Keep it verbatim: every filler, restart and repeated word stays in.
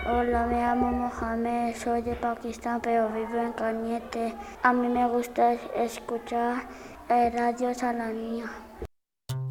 Hola, me llamo Mohamed, soy de Pakistán, pero vivo en Cañete. A mí me gusta escuchar eh, Radio Salamanca.